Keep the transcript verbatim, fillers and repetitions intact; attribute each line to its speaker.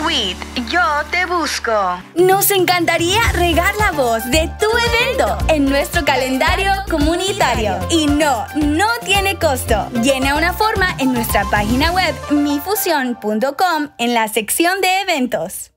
Speaker 1: Tweet, yo te busco.
Speaker 2: Nos encantaría regar la voz de tu evento en nuestro calendario comunitario. Y no, no tiene costo. Llena una forma en nuestra página web mi fusión punto com en la sección de eventos.